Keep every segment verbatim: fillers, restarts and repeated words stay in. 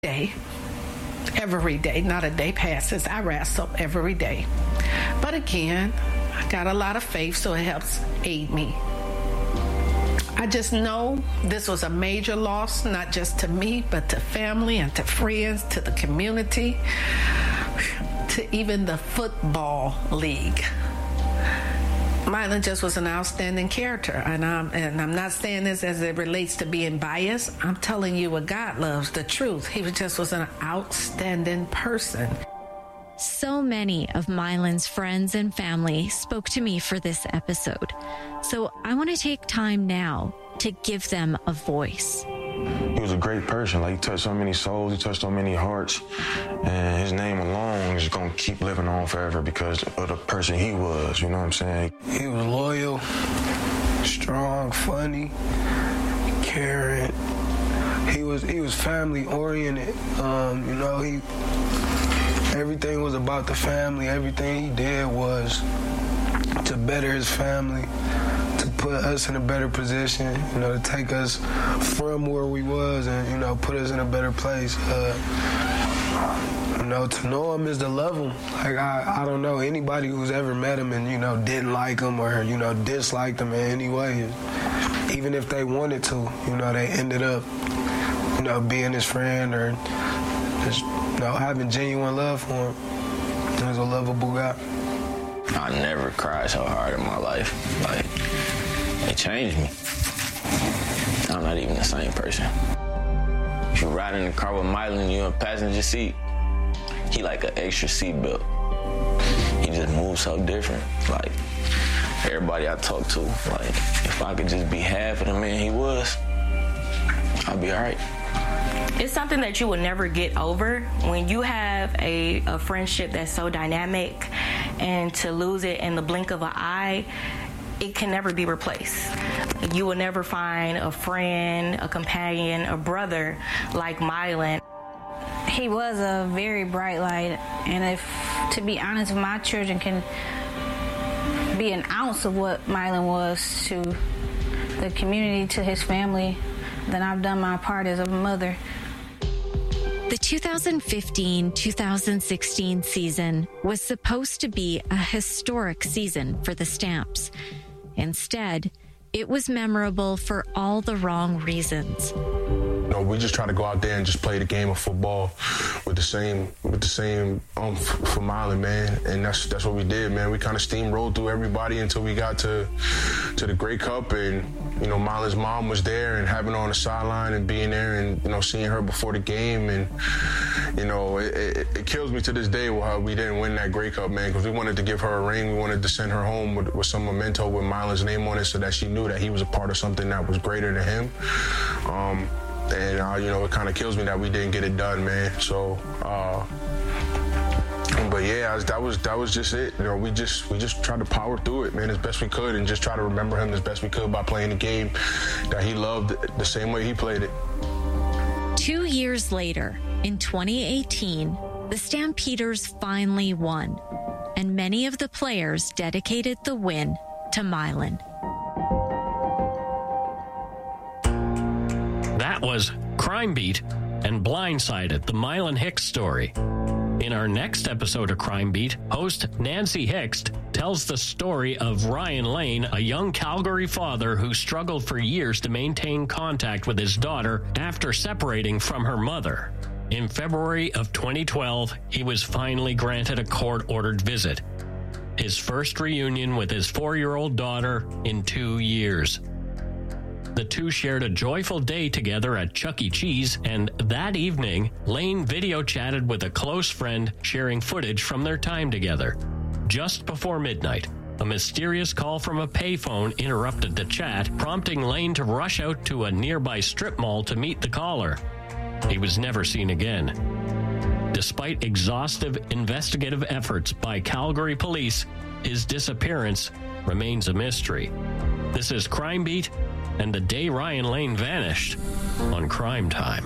day. Every day, not a day passes. I wrestle every day. But again, I got a lot of faith, so it helps aid me. I just know this was a major loss, not just to me, but to family and to friends, to the community, to even the football league. Mylan just was an outstanding character, and I'm, and I'm not saying this as it relates to being biased. I'm telling you what God loves, the truth. He just was an outstanding person. So many of Mylan's friends and family spoke to me for this episode, so I want to take time now to give them a voice. He was a great person. Like, he touched so many souls, he touched so many hearts, and his name alone is going to keep living on forever because of the person he was, you know what I'm saying? He was loyal, strong, funny, caring. He was he was family oriented. Um, you know, he everything was about the family. Everything he did was to better his family, to put us in a better position, you know, to take us from where we was and, you know, put us in a better place. Uh, you know, to know him is to love him. Like, I, I don't know anybody who's ever met him and, you know, didn't like him or, you know, disliked him in any way. Even if they wanted to, you know, they ended up, you know, being his friend or just, you know, having genuine love for him. He was a lovable guy. I never cried so hard in my life. Like, it changed me. I'm not even the same person. If you ride in the car with Mylan, you in a passenger seat, he like an extra seatbelt. He just moves so different. Like, everybody I talk to, like, if I could just be half of the man he was, I'd be all right. It's something that you will never get over when you have a, a friendship that's so dynamic, and to lose it in the blink of an eye, it can never be replaced. You will never find a friend, a companion, a brother like Mylan. He was a very bright light, and if, to be honest, if my children can be an ounce of what Mylan was to the community, to his family, then I've done my part as a mother. The two thousand fifteen two thousand sixteen season was supposed to be a historic season for the Stamps. Instead, it was memorable for all the wrong reasons. You know, we just try to go out there and just play the game of football with the same with the same um for Mylan, man, and that's that's what we did, man. We kind of steamrolled through everybody until we got to to the Grey Cup, and you know, Mylan's mom was there, and having her on the sideline and being there, and you know, seeing her before the game, and you know, it, it, it kills me to this day how we didn't win that Grey Cup, man, because we wanted to give her a ring, we wanted to send her home with, with some memento with Mylan's name on it, so that she knew that he was a part of something that was greater than him. Um, And, uh, you know, it kind of kills me that we didn't get it done, man. So, uh, but yeah, that was that was just it. You know, we just we just tried to power through it, man, as best we could, and just try to remember him as best we could by playing the game that he loved the same way he played it. Two years later, in twenty eighteen, the Stampeders finally won, and many of the players dedicated the win to Mylan. That was Crime Beat and Blindsided, the Mylan Hicks story. In our next episode of Crime Beat, host Nancy Hicks tells the story of Ryan Lane, a young Calgary father who struggled for years to maintain contact with his daughter after separating from her mother. In February of twenty twelve, he was finally granted a court-ordered visit. His first reunion with his four-year-old daughter in two years. The two shared a joyful day together at Chuck E. Cheese, and that evening, Lane video chatted with a close friend sharing footage from their time together. Just before midnight, a mysterious call from a payphone interrupted the chat, prompting Lane to rush out to a nearby strip mall to meet the caller. He was never seen again. Despite exhaustive investigative efforts by Calgary police, his disappearance remains a mystery. This is Crime Beat and the day Ryan Lane vanished on Crime Time.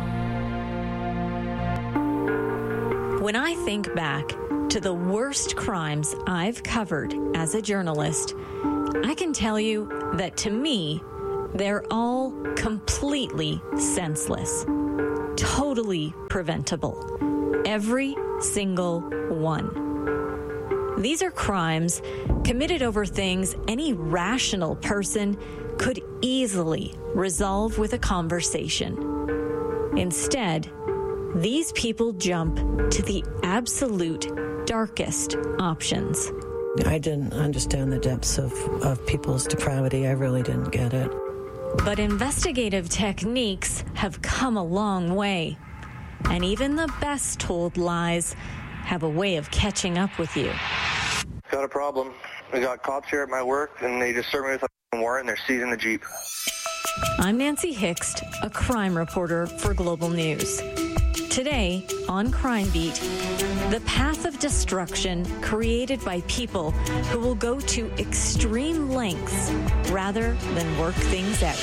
When I think back to the worst crimes I've covered as a journalist, I can tell you that to me, they're all completely senseless. totally preventable. Every single one. These are crimes committed over things any rational person could easily resolve with a conversation. Instead, these people jump to the absolute darkest options. I didn't understand the depths of, of people's depravity. I really didn't get it. But investigative techniques have come a long way. And even the best told lies have a way of catching up with you. Got a problem. We got cops here at my work, and they just served me with a warrant, and they're seizing the Jeep. I'm Nancy Hixt, a crime reporter for Global News. Today, on Crime Beat, the path of destruction created by people who will go to extreme lengths rather than work things out.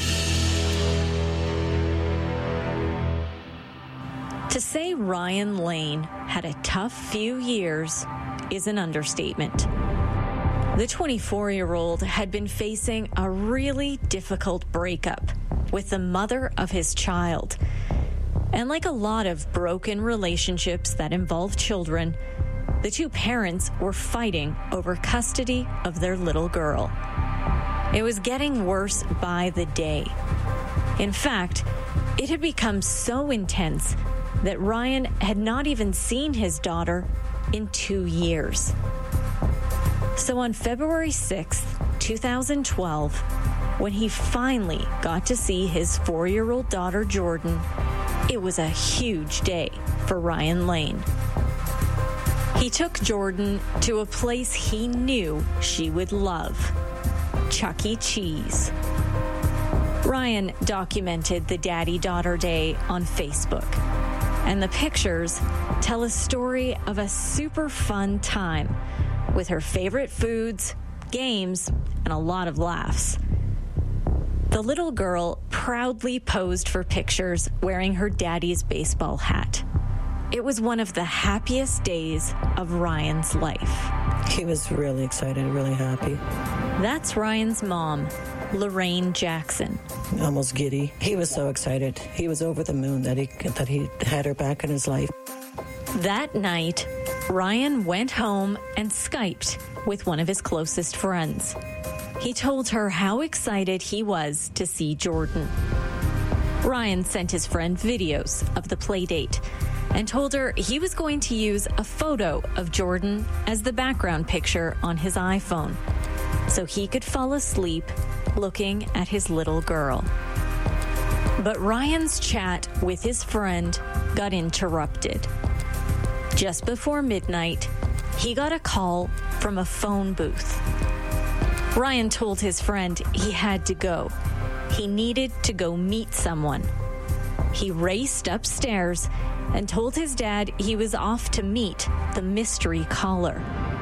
To say Ryan Lane had a tough few years is an understatement. The twenty-four-year-old had been facing a really difficult breakup with the mother of his child. And like a lot of broken relationships that involve children, the two parents were fighting over custody of their little girl. It was getting worse by the day. In fact, it had become so intense that Ryan had not even seen his daughter in two years. So on February sixth, twenty twelve, when he finally got to see his four-year-old daughter, Jordan, it was a huge day for Ryan Lane. He took Jordan to a place he knew she would love, Chuck E. Cheese. Ryan documented the Daddy-Daughter Day on Facebook, and the pictures tell a story of a super fun time with her favorite foods, games, and a lot of laughs. The little girl proudly posed for pictures wearing her daddy's baseball hat. It was one of the happiest days of Ryan's life. He was really excited, really happy. That's Ryan's mom, Lorraine Jackson. Almost giddy. He was so excited. He was over the moon that he that he had her back in his life. That night, Ryan went home and Skyped with one of his closest friends. He told her how excited he was to see Jordan. Ryan sent his friend videos of the play date and told her he was going to use a photo of Jordan as the background picture on his iPhone so he could fall asleep looking at his little girl. But Ryan's chat with his friend got interrupted. Just before midnight, he got a call from a phone booth. Ryan told his friend he had to go. He needed to go meet someone. He raced upstairs and told his dad he was off to meet the mystery caller.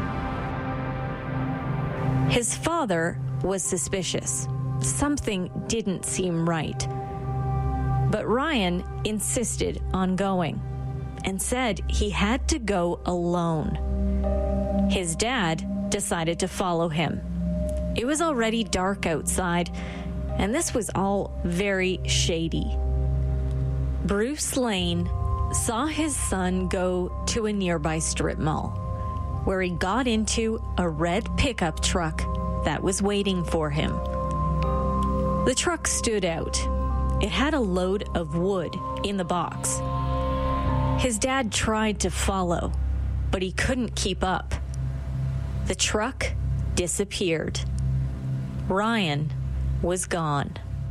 His father was suspicious. Something didn't seem right. But Ryan insisted on going and said he had to go alone. His dad decided to follow him. It was already dark outside, and this was all very shady. Bruce Lane saw his son go to a nearby strip mall, where he got into a red pickup truck that was waiting for him. The truck stood out. It had a load of wood in the box. His dad tried to follow, but he couldn't keep up. The truck disappeared. Ryan was gone.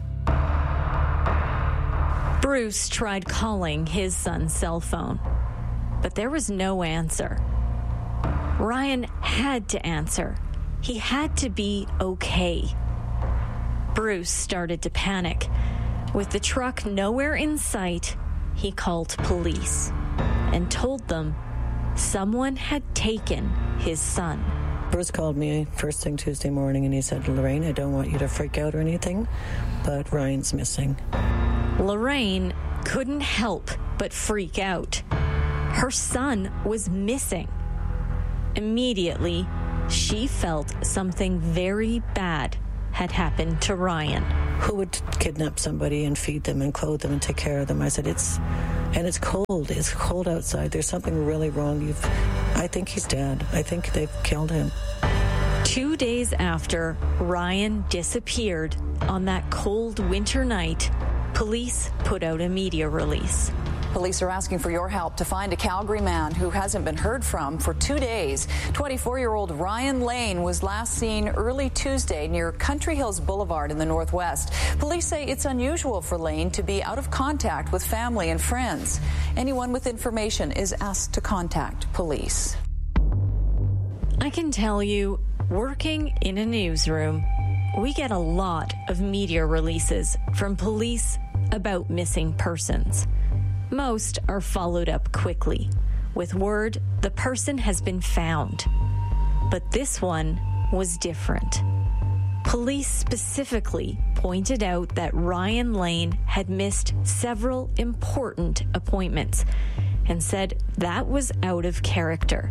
Bruce tried calling his son's cell phone, but there was no answer. Ryan had to answer. He had to be okay. Bruce started to panic. With the truck nowhere in sight, he called police and told them someone had taken his son. Bruce called me first thing Tuesday morning and he said, Lorraine, I don't want you to freak out or anything, but Ryan's missing. Lorraine couldn't help but freak out. Her son was missing. Immediately, she felt something very bad had happened to Ryan. who would kidnap somebody and feed them and clothe them and take care of them? I said, it's, and it's cold. It's cold outside. There's something really wrong. You've, I think he's dead. I think they've killed him. Two days after Ryan disappeared on that cold winter night, police put out a media release. Police are asking for your help to find a Calgary man who hasn't been heard from for two days. twenty-four-year-old Ryan Lane was last seen early Tuesday near Country Hills Boulevard in the Northwest. Police say it's unusual for Lane to be out of contact with family and friends. Anyone with information is asked to contact police. I can tell you, working in a newsroom, we get a lot of media releases from police about missing persons. Most are followed up quickly with word the person has been found. But this one was different. Police specifically pointed out that Ryan Lane had missed several important appointments and said that was out of character.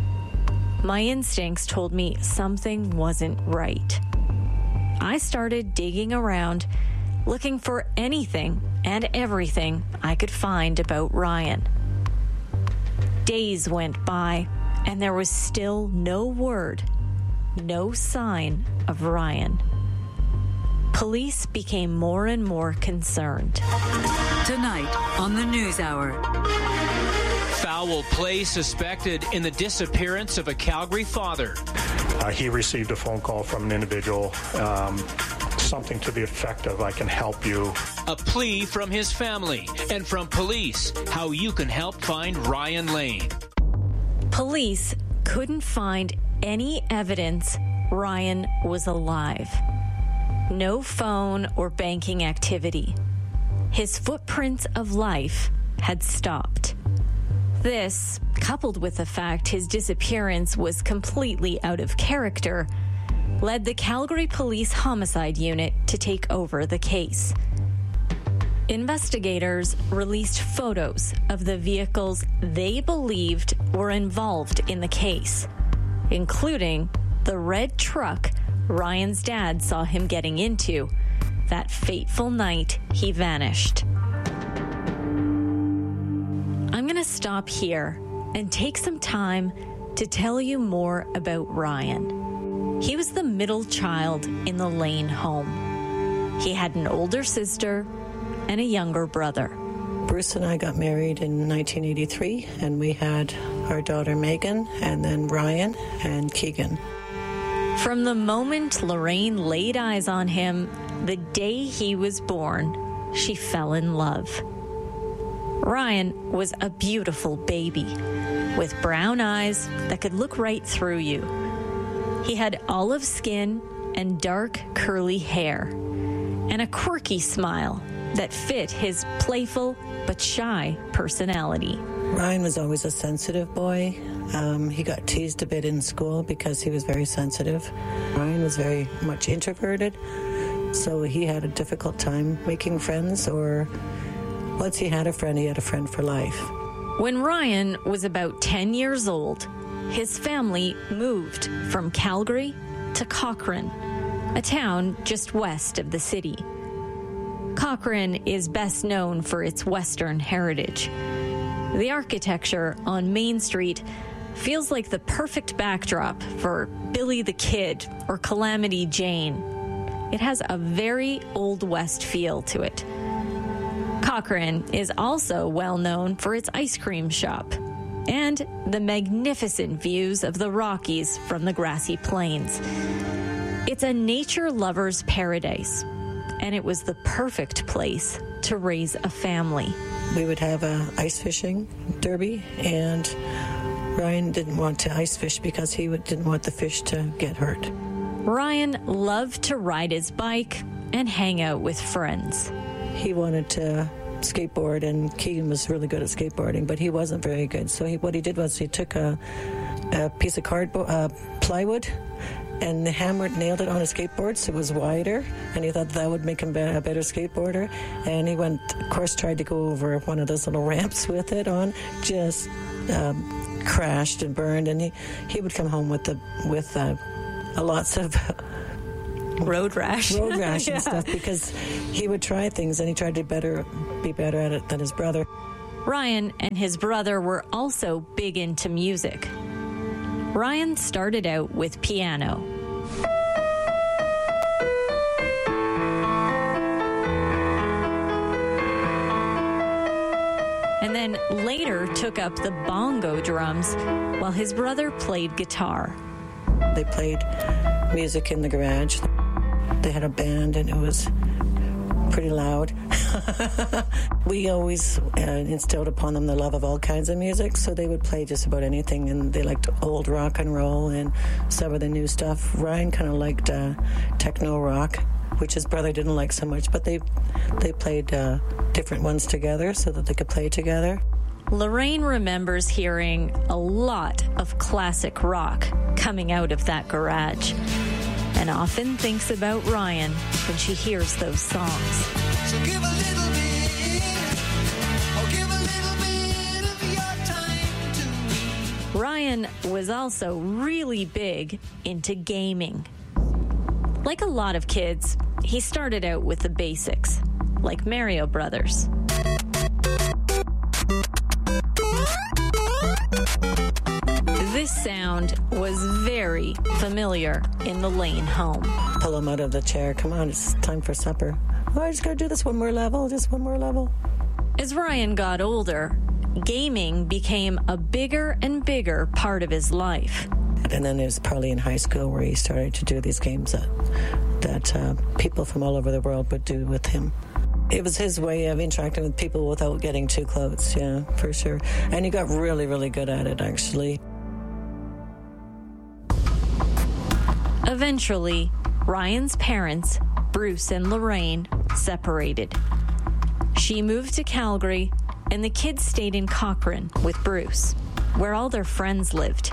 My instincts told me something wasn't right. I started digging around, looking for anything and everything I could find about Ryan. Days went by, and there was still no word, no sign of Ryan. Police became more and more concerned. Tonight on the NewsHour. Foul play suspected in the disappearance of a Calgary father. Uh, he received a phone call from an individual, um, something to the effect of, I can help you. A plea from his family and from police, how you can help find Ryan Lane. Police couldn't find any evidence Ryan was alive. No phone or banking activity. His footprints of life had stopped. This, coupled with the fact his disappearance was completely out of character, led the Calgary Police Homicide Unit to take over the case. Investigators released photos of the vehicles they believed were involved in the case, including the red truck Ryan's dad saw him getting into that fateful night he vanished. I'm going to stop here and take some time to tell you more about Ryan. He was the middle child in the Lane home. He had an older sister and a younger brother. Bruce and I got married in nineteen eighty-three, and we had our daughter Megan, and then Ryan and Keegan. From the moment Lorraine laid eyes on him, the day he was born, she fell in love. Ryan was a beautiful baby with brown eyes that could look right through you. He had olive skin and dark curly hair and a quirky smile that fit his playful but shy personality. Ryan was always a sensitive boy. Um, he got teased a bit in school because he was very sensitive. Ryan was very much introverted, so he had a difficult time making friends, or once he had a friend, he had a friend for life. When Ryan was about ten years old, his family moved from Calgary to Cochrane, a town just west of the city. Cochrane is best known for its Western heritage. The architecture on Main Street feels like the perfect backdrop for Billy the Kid or Calamity Jane. It has a very Old West feel to it. Cochrane is also well known for its ice cream shop and the magnificent views of the Rockies from the grassy plains. It's a nature lover's paradise, and it was the perfect place to raise a family. We would have a ice fishing derby, and Ryan didn't want to ice fish because he would, didn't want the fish to get hurt. Ryan loved to ride his bike and hang out with friends. He wanted to skateboard, and Keegan was really good at skateboarding, but he wasn't very good. So he, what he did was he took a, a piece of cardboard, uh, plywood, and hammered, nailed it on a skateboard so it was wider, and he thought that would make him be a better skateboarder. And he went, of course, tried to go over one of those little ramps with it on, just um, crashed and burned. And he, he would come home with the with uh, lots of road rash. Road rash Yeah. and stuff, because he would try things and he tried to better be better at it than his brother. Ryan and his brother were also big into music. Ryan started out with piano. And then later took up the bongo drums while his brother played guitar. They played music in the garage. They had a band and it was pretty loud. We always uh, instilled upon them the love of all kinds of music, so they would play just about anything, and they liked old rock and roll and some of the new stuff. Ryan kind of liked uh, techno rock, which his brother didn't like so much, but they they played uh, different ones together so that they could play together. Lorraine remembers hearing a lot of classic rock coming out of that garage, and often thinks about Ryan when she hears those songs. So give a little bit, oh, give a little bit of your time to me. Ryan was also really big into gaming. Like a lot of kids, he started out with the basics, like Mario Brothers. This sound was very familiar in the Lane home. Pull him out of the chair. Come on, it's time for supper. Oh, I just got to do this one more level, just one more level. As Ryan got older, gaming became a bigger and bigger part of his life. And then it was probably in high school where he started to do these games that, that uh, people from all over the world would do with him. It was his way of interacting with people without getting too close, yeah, for sure. And he got really, really good at it, actually. Eventually, Ryan's parents, Bruce and Lorraine, separated. She moved to Calgary, and the kids stayed in Cochrane with Bruce, where all their friends lived.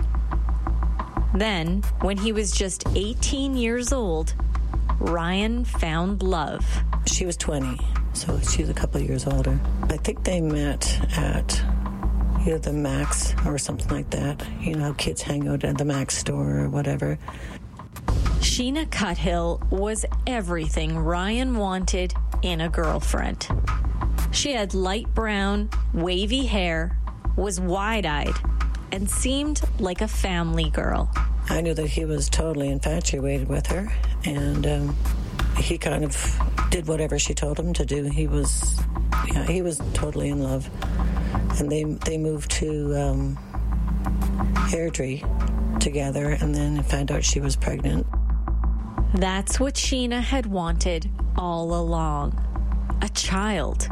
Then, when he was just eighteen years old, Ryan found love. She was twenty, so she was a couple of years older. I think they met at either the Max or something like that. You know how kids hang out at the Max store or whatever. Sheena Cuthill was everything Ryan wanted in a girlfriend. She had light brown, wavy hair, was wide-eyed, and seemed like a family girl. I knew that he was totally infatuated with her, and um, he kind of did whatever she told him to do. He was, yeah, he was totally in love. And they they moved to um, Airdrie together, and then found out she was pregnant. That's what Sheena had wanted all along. A child.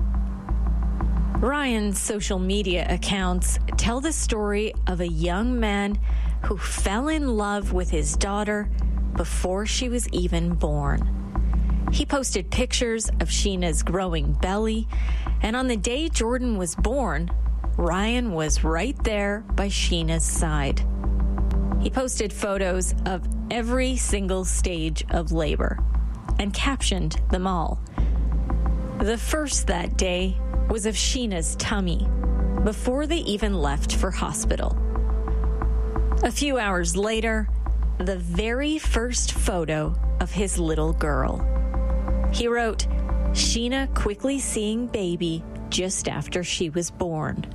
Ryan's social media accounts tell the story of a young man who fell in love with his daughter before she was even born. He posted pictures of Sheena's growing belly, and on the day Jordan was born, Ryan was right there by Sheena's side. He posted photos of every single stage of labor and captioned them all. The first that day was of Sheena's tummy before they even left for hospital. A few hours later, the very first photo of his little girl. He wrote, "Sheena quickly seeing baby just after she was born."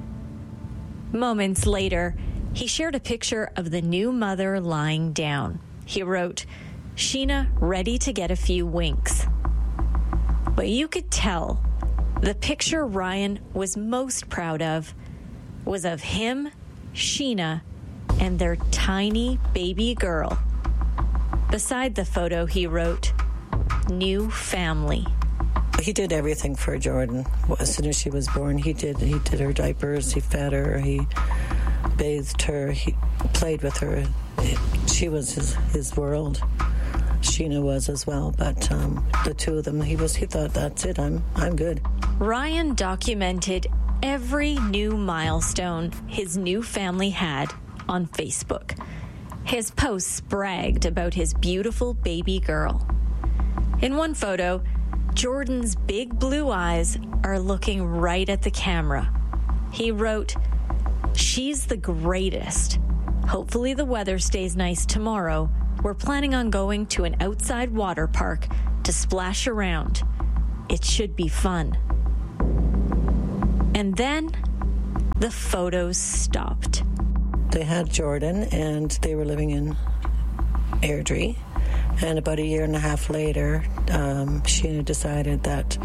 Moments later, he shared a picture of the new mother lying down. He wrote, "Sheena ready to get a few winks." But you could tell the picture Ryan was most proud of was of him, Sheena, and their tiny baby girl. Beside the photo, he wrote, "New family." He did everything for Jordan. As soon as she was born, he did he did her diapers, he fed her, he bathed her, he played with her. She was his, his world. Sheena was as well, but um, the two of them, he was he thought, that's it, I'm I'm good. Ryan documented every new milestone his new family had on Facebook. His posts bragged about his beautiful baby girl. In one photo, Jordan's big blue eyes are looking right at the camera. He wrote, "She's the greatest. Hopefully the weather stays nice tomorrow were planning on going to an outside water park to splash around. It should be fun. And then the photos stopped. They had Jordan, and they were living in Airdrie. And about a year and a half later, um, Sheena decided that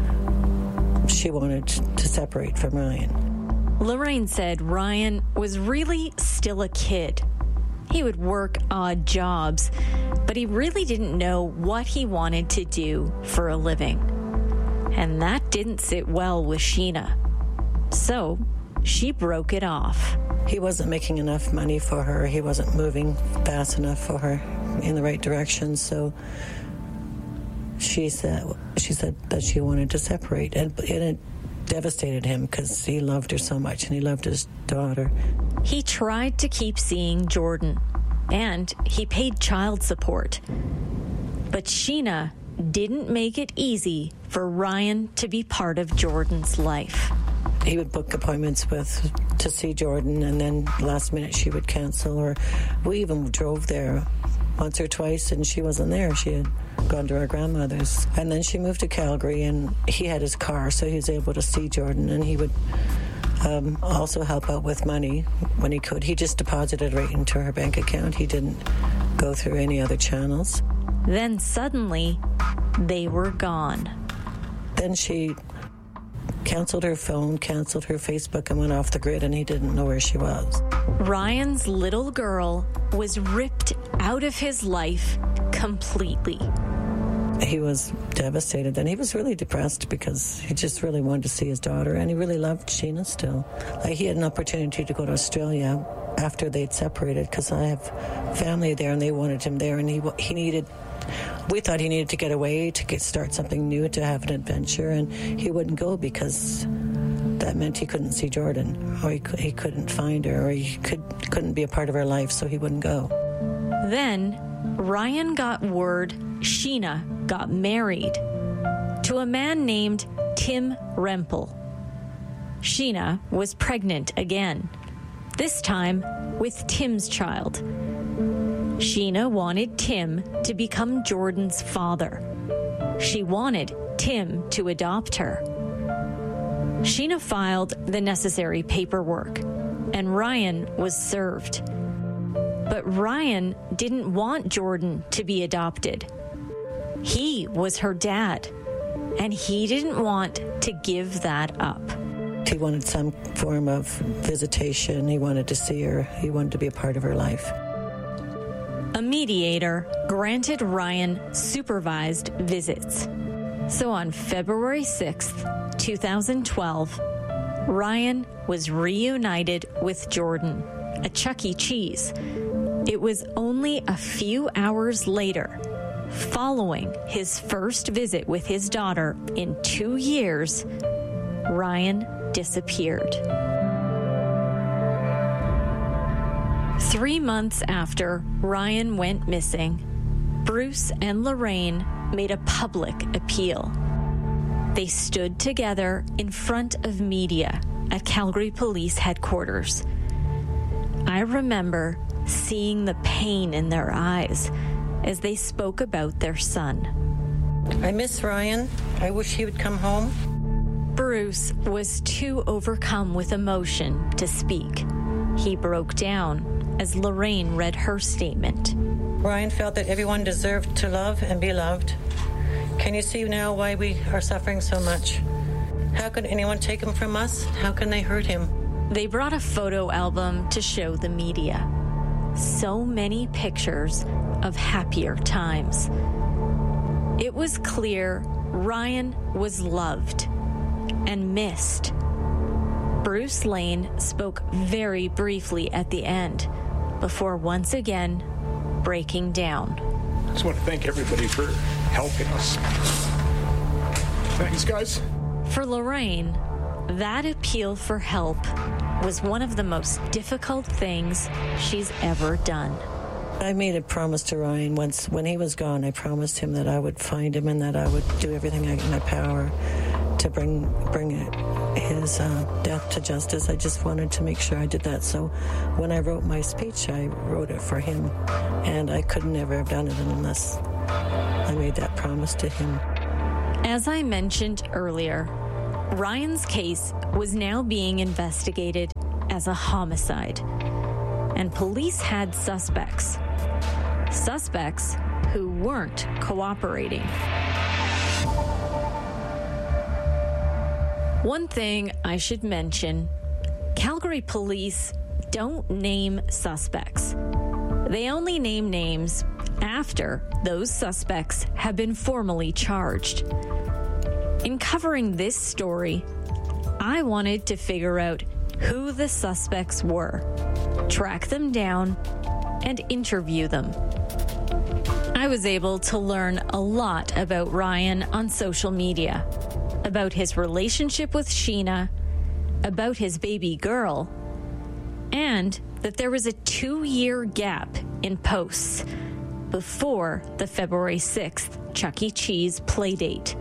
she wanted to separate from Ryan. Lorraine said Ryan was really still a kid. He would work odd jobs, but he really didn't know what he wanted to do for a living. And that didn't sit well with Sheena. So she broke it off. He wasn't making enough money for her. He wasn't moving fast enough for her in the right direction. So she said she said that she wanted to separate, and, and it devastated him because he loved her so much and he loved his daughter. He tried to keep seeing Jordan, and he paid child support. But Sheena didn't make it easy for Ryan to be part of Jordan's life. He would book appointments with to see Jordan, and then last minute she would cancel. Or we even drove there once or twice, and she wasn't there. She had gone to our grandmother's. And then she moved to Calgary, and he had his car, so he was able to see Jordan, and he would um, also help out with money when he could. He just deposited right into her bank account. He didn't go through any other channels. Then suddenly, they were gone. Then she canceled her phone, canceled her Facebook, and went off the grid, and he didn't know where she was. Ryan's little girl was ripped out of his life completely. He was devastated, and he was really depressed because he just really wanted to see his daughter, and he really loved Sheena still. Like, he had an opportunity to go to Australia after they'd separated, because I have family there, and they wanted him there, and he he needed... We thought he needed to get away, to get, start something new, to have an adventure, and he wouldn't go because that meant he couldn't see Jordan, or he, he couldn't find her, or he could, couldn't be a part of her life, so he wouldn't go. Then Ryan got word Sheena got married to a man named Tim Rempel. Sheena was pregnant again, this time with Tim's child. Sheena wanted Tim to become Jordan's father. She wanted Tim to adopt her. Sheena filed the necessary paperwork, and Ryan was served. But Ryan didn't want Jordan to be adopted. He was her dad, and he didn't want to give that up. He wanted some form of visitation. He wanted to see her. He wanted to be a part of her life. A mediator granted Ryan supervised visits. So on February sixth, twenty twelve, Ryan was reunited with Jordan at Chuck E. Cheese. It was only a few hours later, following his first visit with his daughter in two years, Ryan disappeared. Three months after Ryan went missing, Bruce and Lorraine made a public appeal. They stood together in front of media at Calgary Police Headquarters. I remember seeing the pain in their eyes as they spoke about their son. I miss Ryan. I wish he would come home. Bruce was too overcome with emotion to speak. He broke down as Lorraine read her statement. Ryan felt that everyone deserved to love and be loved. Can you see now why we are suffering so much? How could anyone take him from us? How can they hurt him? They brought a photo album to show the media. So many pictures of happier times. It was clear Ryan was loved and missed. Bruce Lane spoke very briefly at the end before once again breaking down. I just want to thank everybody for helping us. Thanks, guys. For Lorraine, that appeal for help was one of the most difficult things she's ever done. I made a promise to Ryan once when he was gone. I promised him that I would find him and that I would do everything in my power to bring bring it, his uh, death to justice. I just wanted to make sure I did that. So when I wrote my speech, I wrote it for him, and I could never have done it unless I made that promise to him. As I mentioned earlier, Ryan's case was now being investigated as a homicide, and police had suspects. Suspects who weren't cooperating. One thing I should mention, Calgary police don't name suspects. They only name names after those suspects have been formally charged. In covering this story, I wanted to figure out who the suspects were, track them down, and interview them. I was able to learn a lot about Ryan on social media, about his relationship with Sheena, about his baby girl, and that there was a two-year gap in posts before the February sixth Chuck E. Cheese playdate.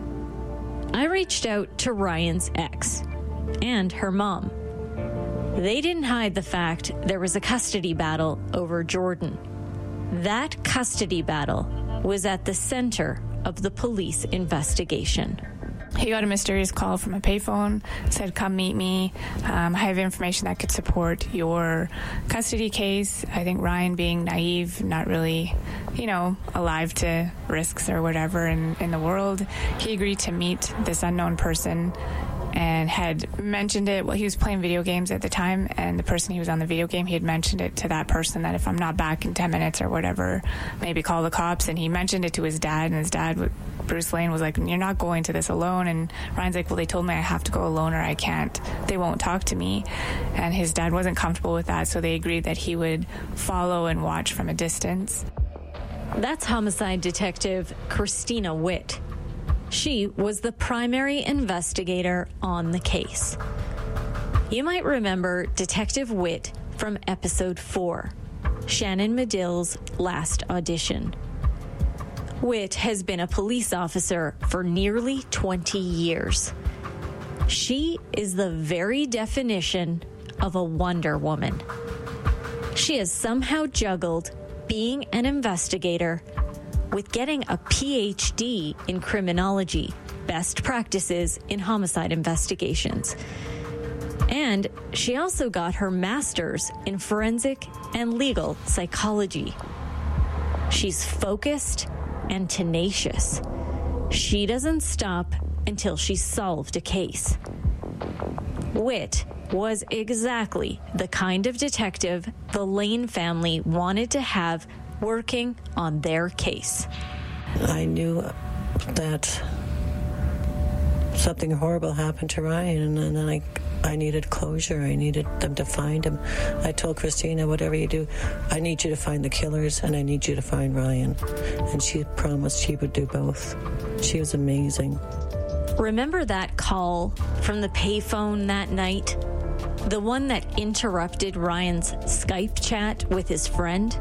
I reached out to Ryan's ex and her mom. They didn't hide the fact there was a custody battle over Jordan. That custody battle was at the center of the police investigation. He got a mysterious call from a payphone, said, come meet me. Um, I have information that could support your custody case. I think Ryan, being naive, not really, you know, alive to risks or whatever in, in the world, he agreed to meet this unknown person and had mentioned it. Well, he was playing video games at the time, and the person he was on the video game, he had mentioned it to that person that if I'm not back in ten minutes or whatever, maybe call the cops. And he mentioned it to his dad, and his dad, Bruce Lane, was like, you're not going to this alone. And Ryan's like, well, they told me I have to go alone or I can't. They won't talk to me. And his dad wasn't comfortable with that, so they agreed that he would follow and watch from a distance. That's homicide detective Christina Witt. She was the primary investigator on the case. You might remember Detective Witt from episode four, Shannon Medill's last audition. Witt has been a police officer for nearly twenty years. She is the very definition of a Wonder Woman. She has somehow juggled being an investigator with getting a P H D in criminology, best practices in homicide investigations. And she also got her master's in forensic and legal psychology. She's focused and tenacious. She doesn't stop until she's solved a case. Witt was exactly the kind of detective the Lane family wanted to have working on their case. I knew that something horrible happened to Ryan, and then I, I needed closure. I needed them to find him. I told Christina, whatever you do, I need you to find the killers, and I need you to find Ryan. And she promised she would do both. She was amazing. Remember that call from the payphone that night? The one that interrupted Ryan's Skype chat with his friend?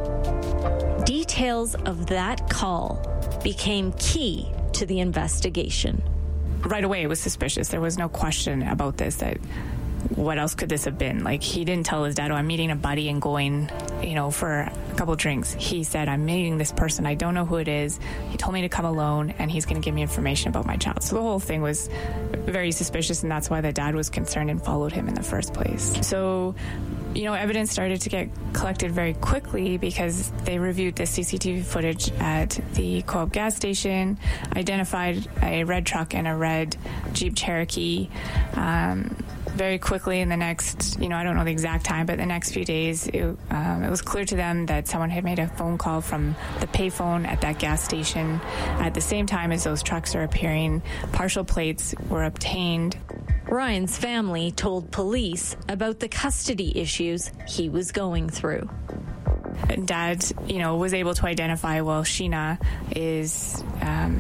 Details of that call became key to the investigation. Right away, it was suspicious. There was no question about this, that what else could this have been? Like, he didn't tell his dad, oh, I'm meeting a buddy and going, you know, for a couple drinks. He said, I'm meeting this person. I don't know who it is. He told me to come alone, and he's going to give me information about my child. So the whole thing was very suspicious, and that's why the dad was concerned and followed him in the first place. So, you know, evidence started to get collected very quickly because they reviewed the C C T V footage at the Co-op gas station, identified a red truck and a red Jeep Cherokee. Um, very quickly in the next, you know, I don't know the exact time, but the next few days, it, um, it was clear to them that someone had made a phone call from the payphone at that gas station. At the same time as those trucks are appearing, partial plates were obtained. Ryan's family told police about the custody issues he was going through. Dad, you know, was able to identify, well, Sheena is um,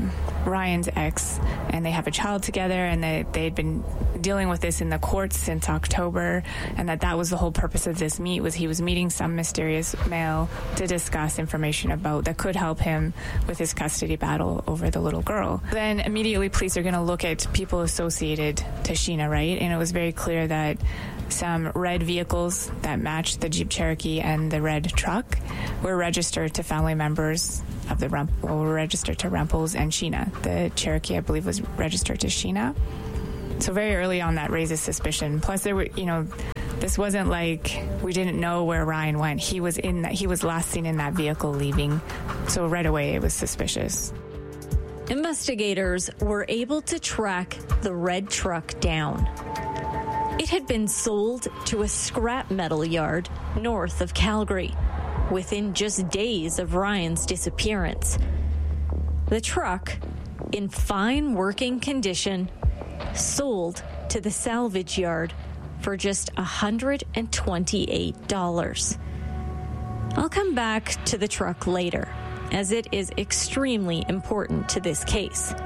Ryan's ex, and they have a child together, and they they'd been dealing with this in the courts since October, and that that was the whole purpose of this meet, was he was meeting some mysterious male to discuss information about that could help him with his custody battle over the little girl. Then immediately police are going to look at people associated to Sheena, right? And it was very clear that some red vehicles that matched the Jeep Cherokee and the red truck were registered to family members of the Rempel, well, were registered to Rempels and Sheena. The Cherokee, I believe, was registered to Sheena. So very early on, that raises suspicion. Plus, there were, you know, this wasn't like we didn't know where Ryan went. He was in that. He was last seen in that vehicle leaving. So right away, it was suspicious. Investigators were able to track the red truck down. It had been sold to a scrap metal yard north of Calgary within just days of Ryan's disappearance. The truck, in fine working condition, sold to the salvage yard for just one hundred twenty-eight dollars. I'll come back to the truck later, as it is extremely important to this case.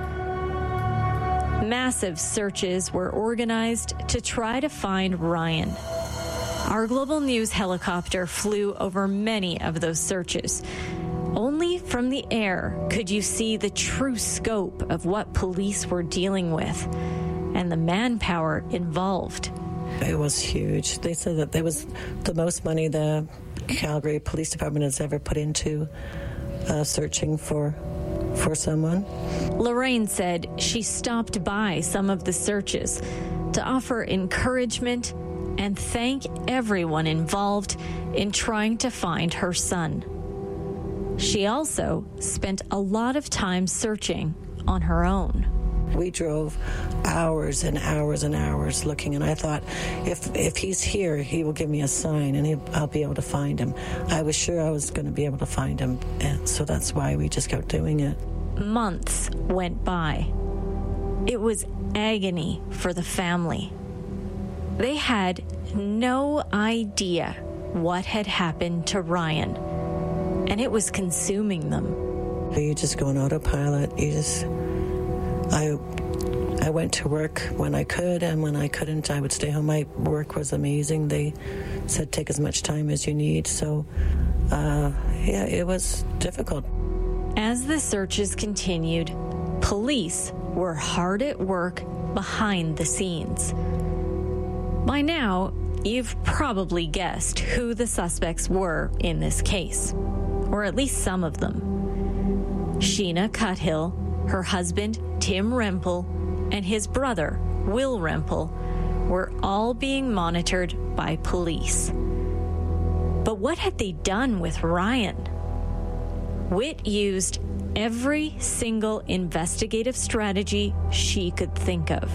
Massive searches were organized to try to find Ryan. Our Global News helicopter flew over many of those searches. Only from the air could you see the true scope of what police were dealing with and the manpower involved. It was huge. They said that there was the most money the Calgary Police Department has ever put into uh, searching for for someone. Lorraine said she stopped by some of the searches to offer encouragement and thank everyone involved in trying to find her son. She also spent a lot of time searching on her own. We drove hours and hours and hours looking, and I thought, if if he's here, he will give me a sign, and he'll, I'll be able to find him. I was sure I was going to be able to find him, and so that's why we just kept doing it. Months went by. It was agony for the family. They had no idea what had happened to Ryan, and it was consuming them. You just go on autopilot. You just... I I went to work when I could, and when I couldn't, I would stay home. My work was amazing. They said take as much time as you need. So, uh, yeah, it was difficult. As the searches continued, police were hard at work behind the scenes. By now, you've probably guessed who the suspects were in this case, or at least some of them. Sheena Cuthill, her husband, Tim Rempel, and his brother, Will Rempel, were all being monitored by police. But what had they done with Ryan? Whit used every single investigative strategy she could think of.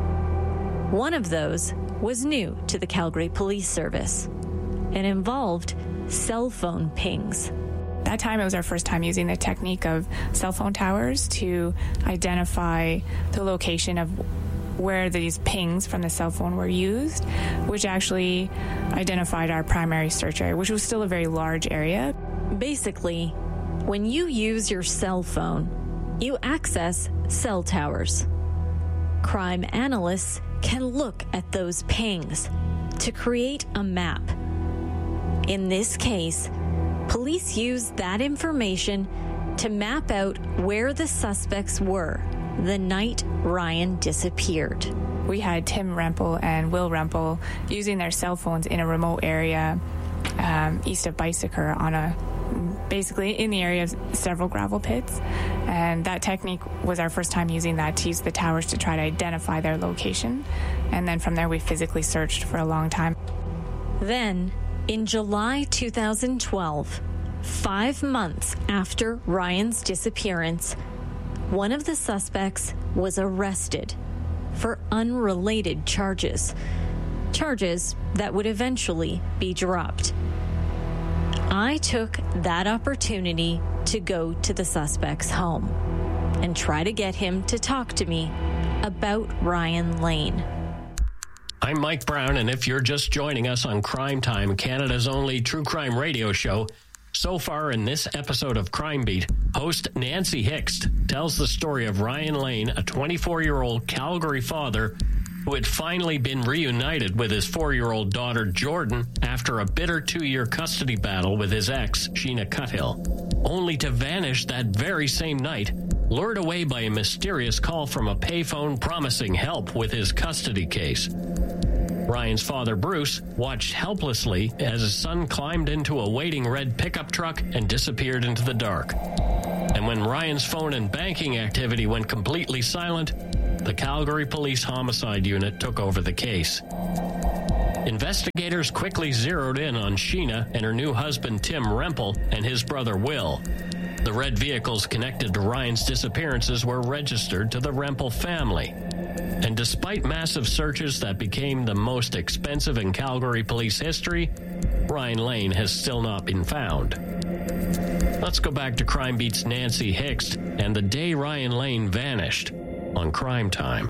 One of those was new to the Calgary Police Service. It involved cell phone pings. That time, it was our first time using the technique of cell phone towers to identify the location of where these pings from the cell phone were used, which actually identified our primary search area, which was still a very large area. Basically, when you use your cell phone, you access cell towers. Crime analysts can look at those pings to create a map. In this case, police used that information to map out where the suspects were the night Ryan disappeared. We had Tim Rempel and Will Rempel using their cell phones in a remote area um, east of Bicycle on a basically in the area of several gravel pits. And that technique was our first time using that to use the towers to try to identify their location. And then from there, we physically searched for a long time. Then, in July two thousand twelve, five months after Ryan's disappearance, one of the suspects was arrested for unrelated charges, charges that would eventually be dropped. I took that opportunity to go to the suspect's home and try to get him to talk to me about Ryan Lane. I'm Mike Brown, and if you're just joining us on Crime Time, Canada's only true crime radio show, So far in this episode of Crime Beat, host Nancy Hixt tells the story of Ryan Lane, a twenty-four-year-old Calgary father who had finally been reunited with his four-year-old daughter Jordan after a bitter two-year custody battle with his ex, Sheena Cuthill, only to vanish that very same night, lured away by a mysterious call from a payphone promising help with his custody case. Ryan's father, Bruce, watched helplessly as his son climbed into a waiting red pickup truck and disappeared into the dark. And when Ryan's phone and banking activity went completely silent, the Calgary Police Homicide Unit took over the case. Investigators quickly zeroed in on Sheena and her new husband, Tim Rempel, and his brother, Will. The red vehicles connected to Ryan's disappearances were registered to the Rempel family. And despite massive searches that became the most expensive in Calgary police history, Ryan Lane has still not been found. Let's go back to Crime Beat's Nancy Hixt and the day Ryan Lane vanished on Crime Time.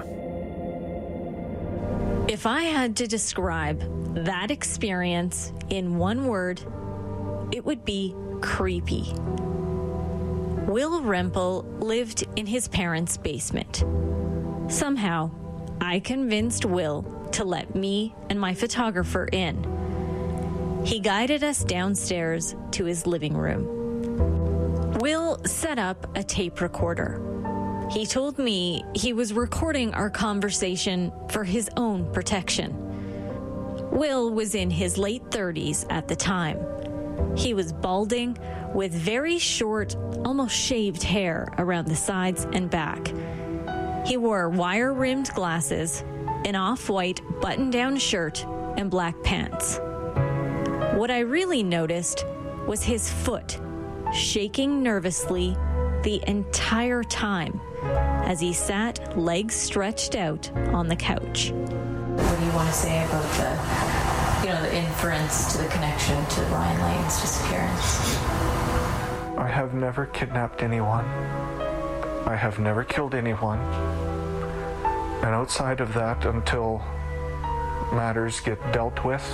If I had to describe that experience in one word, it would be creepy. Will Rempel lived in his parents' basement. Somehow, I convinced Will to let me and my photographer in. He guided us downstairs to his living room. Will set up a tape recorder. He told me he was recording our conversation for his own protection. Will was in his late thirties at the time. He was balding with very short, almost shaved hair around the sides and back. He wore wire-rimmed glasses, an off-white button-down shirt, and black pants. What I really noticed was his foot shaking nervously the entire time as he sat, legs stretched out on the couch. What do you want to say about the, you know, the inference to the connection to Ryan Lane's disappearance? I have never kidnapped anyone. I have never killed anyone. And outside of that, until matters get dealt with,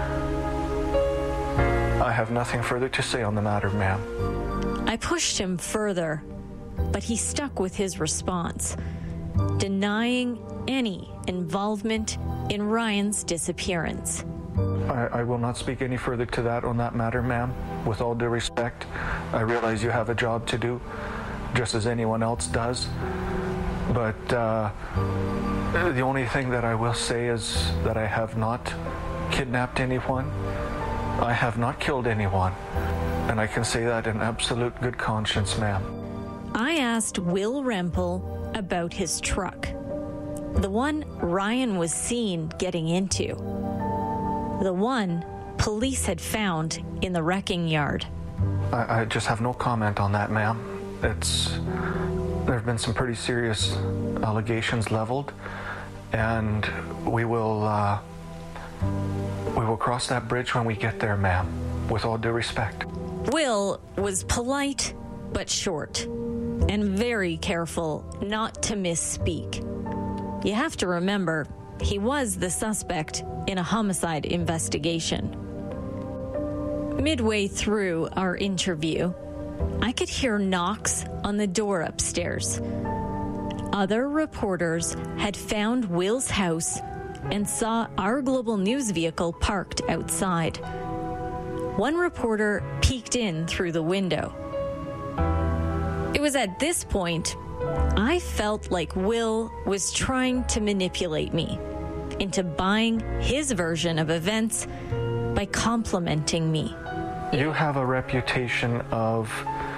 I have nothing further to say on the matter, ma'am. I pushed him further, but he stuck with his response, denying any involvement in Ryan's disappearance. I, I will not speak any further to that on that matter, ma'am. With all due respect, I realize you have a job to do, just as anyone else does. But uh, the only thing that I will say is that I have not kidnapped anyone. I have not killed anyone. And I can say that in absolute good conscience, ma'am. I asked Will Rempel about his truck, the one Ryan was seen getting into, the one police had found in the wrecking yard. I, I just have no comment on that, ma'am. It's there have been some pretty serious allegations leveled, and we will uh, we will cross that bridge when we get there, ma'am. With all due respect. Will was polite but short, and very careful not to misspeak. You have to remember, he was the suspect in a homicide investigation. Midway through our interview, I could hear knocks on the door upstairs. Other reporters had found Will's house and saw our Global News vehicle parked outside. One reporter peeked in through the window. It was at this point I felt like Will was trying to manipulate me into buying his version of events by complimenting me. You have a reputation of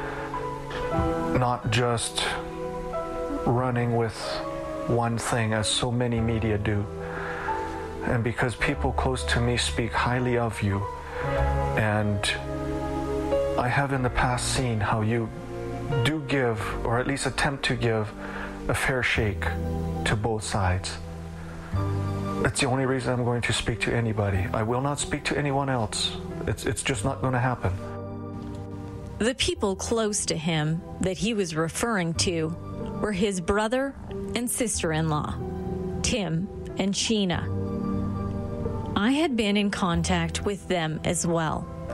not just running with one thing, as so many media do. And because people close to me speak highly of you, and I have in the past seen how you do give, or at least attempt to give, a fair shake to both sides. That's the only reason I'm going to speak to anybody. I will not speak to anyone else. It's, it's just not going to happen. The people close to him that he was referring to were his brother and sister-in-law, Tim and Sheena. I had been in contact with them as well.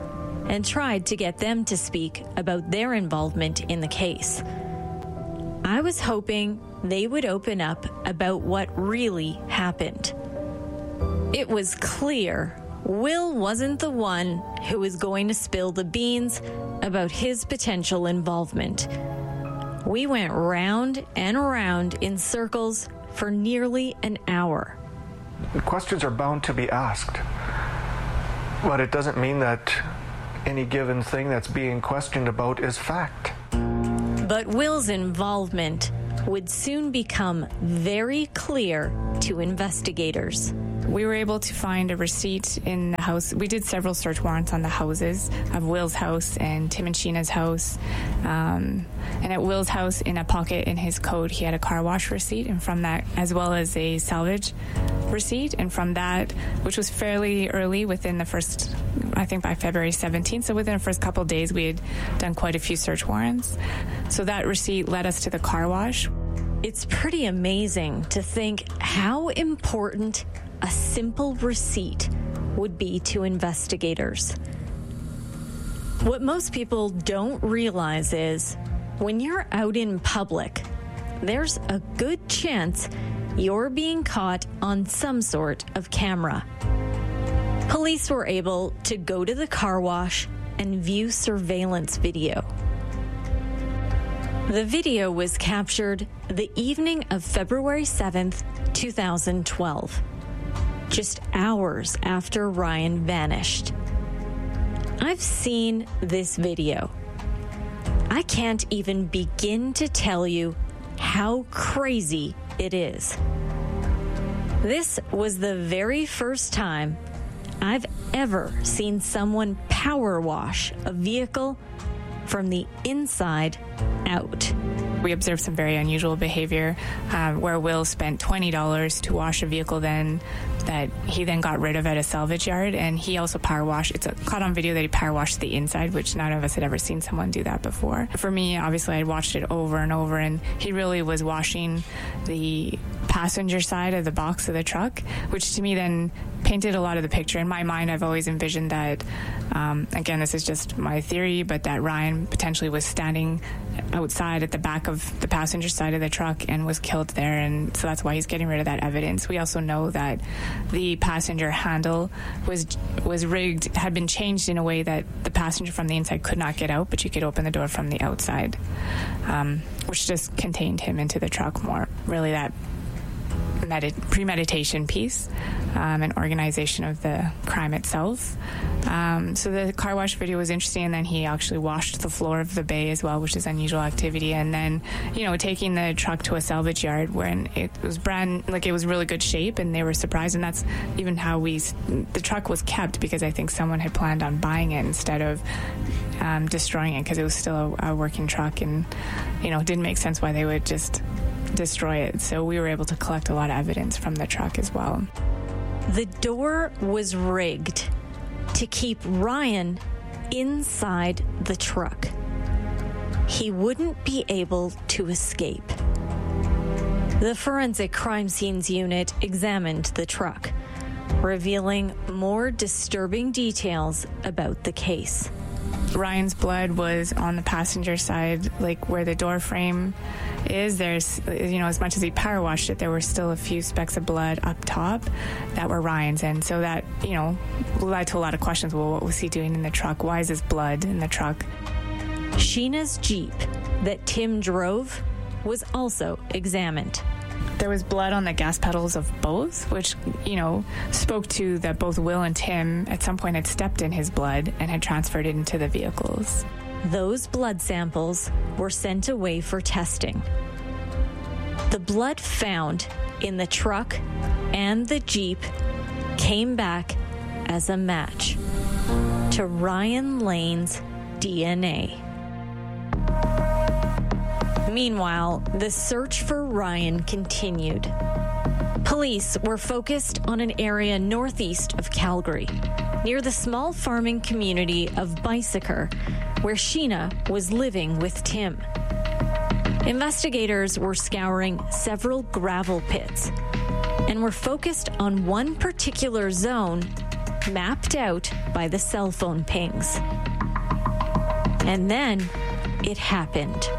and tried to get them to speak about their involvement in the case. I was hoping they would open up about what really happened. It was clear Will wasn't the one who was going to spill the beans about his potential involvement. We went round and round in circles for nearly an hour. Questions are bound to be asked, but it doesn't mean that any given thing that's being questioned about is fact. But Will's involvement would soon become very clear to investigators. We were able to find a receipt in the house. We did several search warrants on the houses of Will's house and Tim and Sheena's house. Um, and at Will's house, in a pocket in his coat, he had a car wash receipt, and from that, as well as a salvage receipt. And from that, which was fairly early, within the first, I think by February seventeenth, so within the first couple of days, we had done quite a few search warrants. So that receipt led us to the car wash. It's pretty amazing to think how important a simple receipt would be to investigators. What most people don't realize is when you're out in public, there's a good chance you're being caught on some sort of camera. Police were able to go to the car wash and view surveillance video. The video was captured the evening of February seventh, two thousand twelve. Just hours after Ryan vanished. I've seen this video. I can't even begin to tell you how crazy it is. This was the very first time I've ever seen someone power wash a vehicle from the inside out. We observed some very unusual behavior um, where Will spent twenty dollars to wash a vehicle then that he then got rid of at a salvage yard, and he also power washed. It's a, caught on video that he power washed the inside, which none of us had ever seen someone do that before. For me, obviously, I'd watched it over and over, and he really was washing the passenger side of the box of the truck, which to me then painted a lot of the picture. In my mind, I've always envisioned that, um, again, this is just my theory, but that Ryan potentially was standing outside at the back of the passenger side of the truck and was killed there, and so that's why he's getting rid of that evidence. We also know that the passenger handle was was rigged, had been changed in a way that the passenger from the inside could not get out, but you could open the door from the outside, um, which just contained him into the truck more. Really, that Medi- premeditation piece um, and organization of the crime itself. Um, so the car wash video was interesting, and then he actually washed the floor of the bay as well, which is unusual activity. And then, you know, taking the truck to a salvage yard when it was brand, like it was really good shape, and they were surprised. And that's even how we, the truck was kept, because I think someone had planned on buying it instead of um, destroying it, because it was still a, a working truck, and, you know, it didn't make sense why they would just destroy it. So we were able to collect a lot of evidence from the truck as well. The door was rigged to keep Ryan inside the truck. He wouldn't be able to escape. The Forensic Crime Scenes Unit examined the truck, revealing more disturbing details about the case. Ryan's blood was on the passenger side, like where the door frame is. There's, you know, as much as he power washed it, there were still a few specks of blood up top that were Ryan's. And so that, you know, led to a lot of questions. Well, what was he doing in the truck? Why is this blood in the truck? Sheena's Jeep that Tim drove was also examined. There was blood on the gas pedals of both, which, you know, spoke to that both Will and Tim at some point had stepped in his blood and had transferred it into the vehicles. Those blood samples were sent away for testing. The blood found in the truck and the Jeep came back as a match to Ryan Lane's D N A. Meanwhile, the search for Ryan continued. Police were focused on an area northeast of Calgary, near the small farming community of Bicyker, where Sheena was living with Tim. Investigators were scouring several gravel pits and were focused on one particular zone mapped out by the cell phone pings. And then it happened.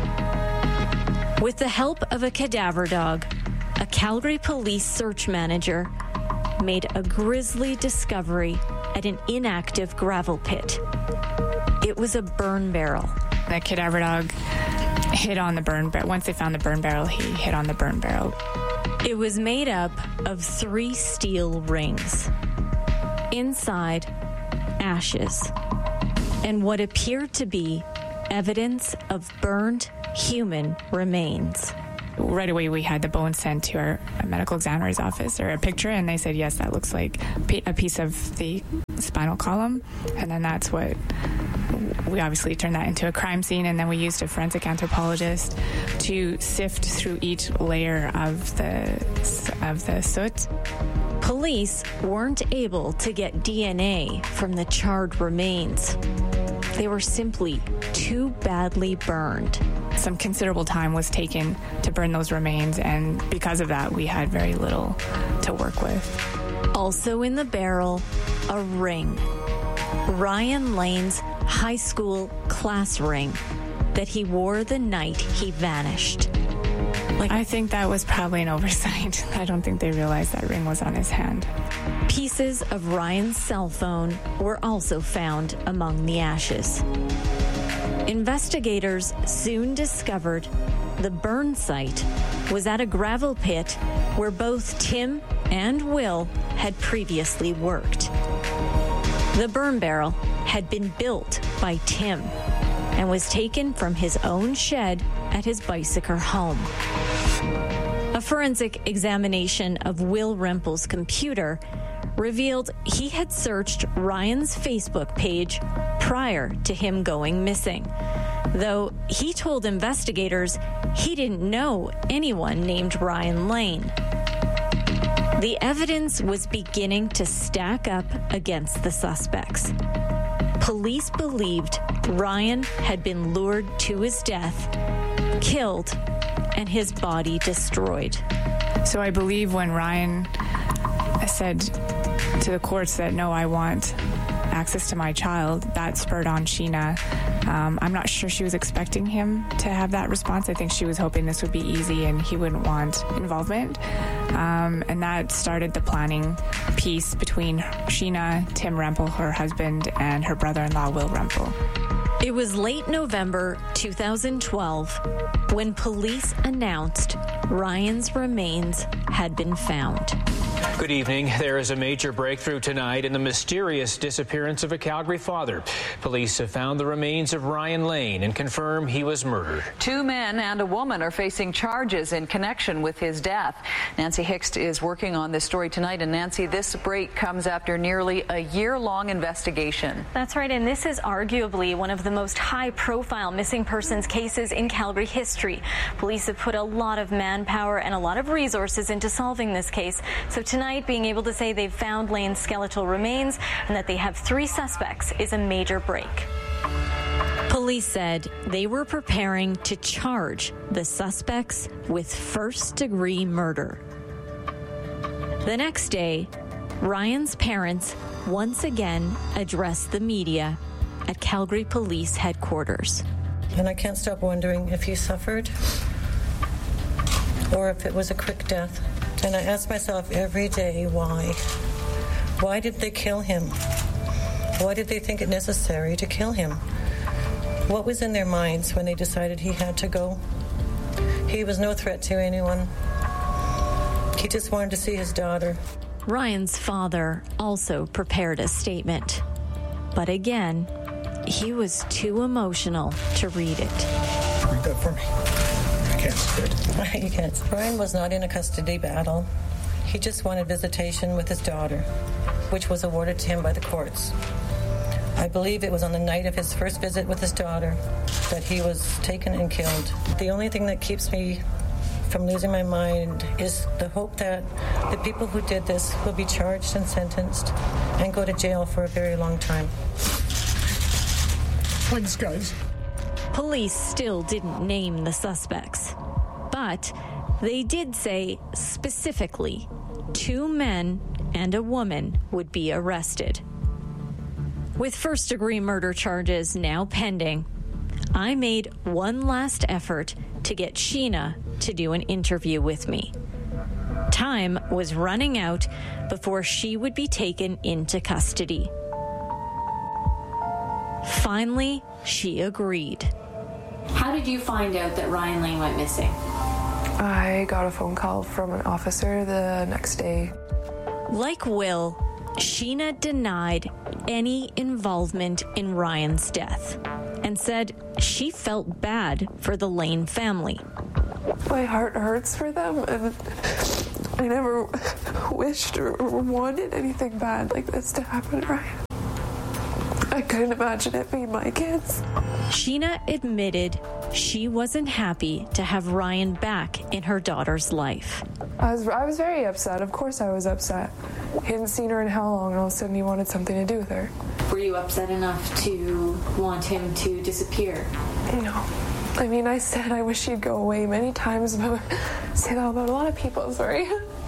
With the help of a cadaver dog, a Calgary police search manager made a grisly discovery at an inactive gravel pit. It was a burn barrel. The cadaver dog hit on the burn barrel. Once they found the burn barrel, he hit on the burn barrel. It was made up of three steel rings. Inside, ashes, and what appeared to be evidence of burned human remains. Right away, we had the bone sent to our medical examiner's office, or a picture, and they said, yes, that looks like a piece of the spinal column. And then that's what we obviously turned that into a crime scene, and then we used a forensic anthropologist to sift through each layer of the of the soot. Police weren't able to get D N A from the charred remains. They were simply too badly burned. Some considerable time was taken to burn those remains, and because of that, we had very little to work with. Also in the barrel, a ring. Ryan Lane's high school class ring that he wore the night he vanished. Like, I think that was probably an oversight. I don't think they realized that ring was on his hand. Pieces of Ryan's cell phone were also found among the ashes. Investigators soon discovered the burn site was at a gravel pit where both Tim and Will had previously worked. The burn barrel had been built by Tim and was taken from his own shed at his Bicycle home. A forensic examination of Will Rempel's computer revealed he had searched Ryan's Facebook page prior to him going missing, though he told investigators he didn't know anyone named Ryan Lane. The evidence was beginning to stack up against the suspects. Police believed Ryan had been lured to his death, killed, and his body destroyed. So I believe when Ryan said to the courts that, no, I want access to my child, that spurred on Sheena. Um, I'm not sure she was expecting him to have that response. I think she was hoping this would be easy and he wouldn't want involvement. Um, and that started the planning piece between Sheena, Tim Rempel, her husband, and her brother-in-law, Will Rempel. It was late November two thousand twelve when police announced Ryan's remains had been found. Good evening. There is a major breakthrough tonight in the mysterious disappearance of a Calgary father. Police have found the remains of Ryan Lane and confirm he was murdered. Two men and a woman are facing charges in connection with his death. Nancy Hixt is working on this story tonight. And Nancy, this break comes after nearly a year-long investigation. That's right, and this is arguably one of the most high-profile missing persons cases in Calgary history. Police have put a lot of manpower and a lot of resources into solving this case. So tonight, being able to say they've found Lane's skeletal remains and that they have three suspects is a major break. Police said they were preparing to charge the suspects with first-degree murder. The next day, Ryan's parents once again addressed the media at Calgary Police Headquarters. And I can't stop wondering if he suffered or if it was a quick death. And I ask myself every day, why? Why did they kill him? Why did they think it necessary to kill him? What was in their minds when they decided he had to go? He was no threat to anyone. He just wanted to see his daughter. Ryan's father also prepared a statement. But again, he was too emotional to read it. Read that for me. I can't see it. You can't. Ryan was not in a custody battle. He just wanted visitation with his daughter, which was awarded to him by the courts. I believe it was on the night of his first visit with his daughter that he was taken and killed. The only thing that keeps me from losing my mind is the hope that the people who did this will be charged and sentenced and go to jail for a very long time. Thanks, guys. Police still didn't name the suspects, but they did say specifically two men and a woman would be arrested. With first-degree murder charges now pending, I made one last effort to get Sheena to do an interview with me. Time was running out before she would be taken into custody. Finally, she agreed. How did you find out that Ryan Lane went missing? I got a phone call from an officer the next day. Like Will, Sheena denied any involvement in Ryan's death and said she felt bad for the Lane family. My heart hurts for them, and I never wished or wanted anything bad like this to happen to Ryan. I couldn't imagine it being my kids. Sheena admitted she wasn't happy to have Ryan back in her daughter's life. I was I was very upset. Of course I was upset. He hadn't seen her in how long, and all of a sudden he wanted something to do with her. Were you upset enough to want him to disappear? No. I mean, I said I wish he'd go away many times, but I say that about a lot of people, sorry.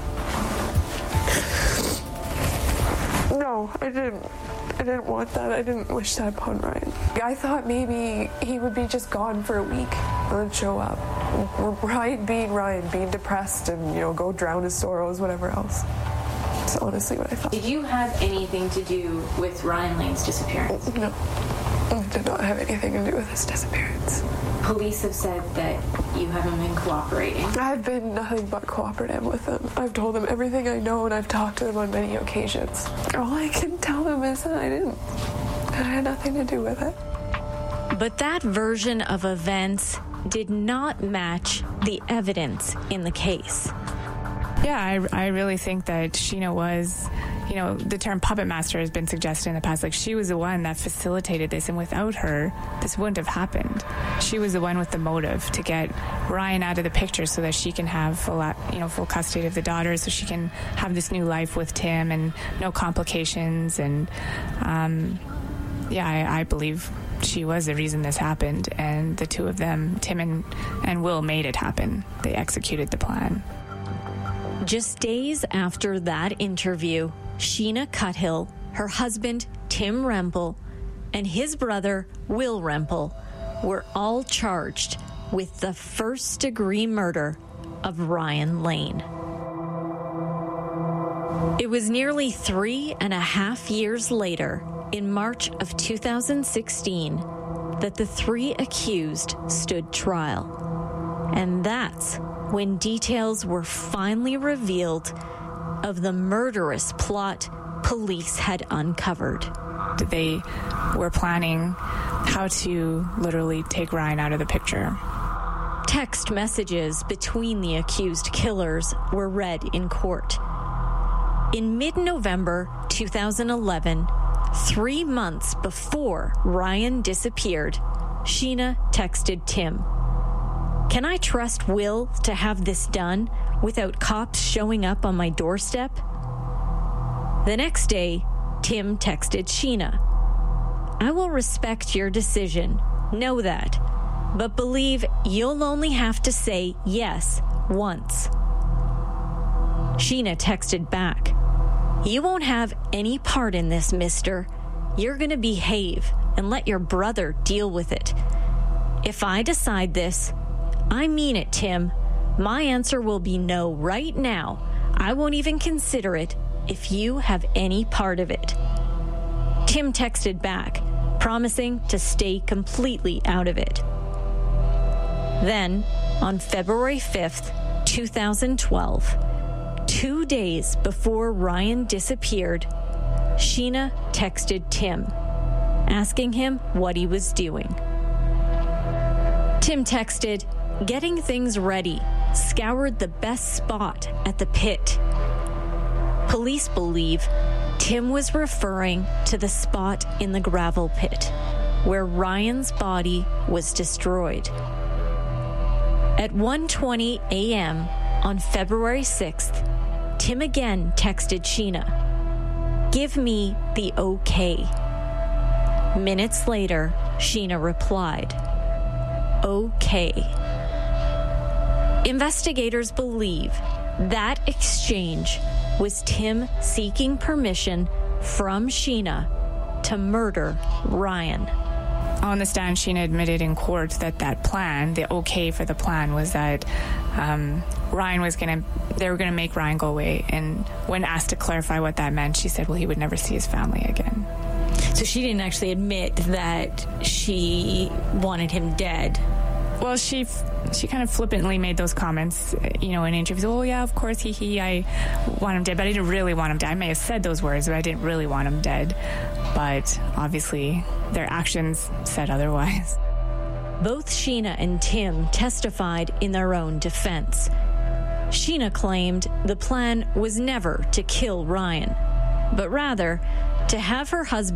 No, I didn't. I didn't want that. I didn't wish that upon Ryan. I thought maybe he would be just gone for a week and then show up. Ryan being Ryan, being depressed and, you know, go drown his sorrows, whatever else. That's honestly what I thought. Did you have anything to do with Ryan Lane's disappearance? No. I did not have anything to do with his disappearance. Police have said that you haven't been cooperating. I've been nothing but cooperative with them. I've told them everything I know, and I've talked to them on many occasions. All I can tell them is that I didn't. That I had nothing to do with it. But that version of events did not match the evidence in the case. Yeah, I, I really think that Sheena was, you know, the term puppet master has been suggested in the past. Like, she was the one that facilitated this, and without her, this wouldn't have happened. She was the one with the motive to get Ryan out of the picture so that she can have full, you know, full custody of the daughter, so she can have this new life with Tim and no complications. And um, yeah, I, I believe she was the reason this happened, and the two of them, Tim and, and Will, made it happen. They executed the plan. Just days after that interview, Sheena Cuthill, her husband, Tim Rempel, and his brother, Will Rempel, were all charged with the first-degree murder of Ryan Lane. It was nearly three and a half years later, in March of two thousand sixteen, that the three accused stood trial. And that's when details were finally revealed of the murderous plot police had uncovered. They were planning how to literally take Ryan out of the picture. Text messages between the accused killers were read in court. In mid-November two thousand eleven, three months before Ryan disappeared, Sheena texted Tim, "Can I trust Will to have this done without cops showing up on my doorstep?" The next day, Tim texted Sheena, "I will respect your decision, know that, but believe you'll only have to say yes once." Sheena texted back, "You won't have any part in this, mister. You're going to behave and let your brother deal with it. If I decide this, I mean it, Tim. My answer will be no right now. I won't even consider it if you have any part of it." Tim texted back, promising to stay completely out of it. Then, on February fifth, two thousand twelve, two days before Ryan disappeared, Sheena texted Tim, asking him what he was doing. Tim texted, "Getting things ready, scoured the best spot at the pit." Police believe Tim was referring to the spot in the gravel pit where Ryan's body was destroyed. At one twenty a.m. on February sixth, Tim again texted Sheena, "Give me the okay." Minutes later, Sheena replied, "Okay." Investigators believe that exchange was Tim seeking permission from Sheena to murder Ryan. On the stand, Sheena admitted in court that that plan, the okay for the plan, was that um, Ryan was going to, they were going to make Ryan go away. And when asked to clarify what that meant, she said, well, he would never see his family again. So she didn't actually admit that she wanted him dead. Well, she she kind of flippantly made those comments, you know, in interviews. Oh, yeah, of course, he, he, I want him dead, but I didn't really want him dead. I may have said those words, but I didn't really want him dead. But obviously, their actions said otherwise. Both Sheena and Tim testified in their own defense. Sheena claimed the plan was never to kill Ryan, but rather to have her husband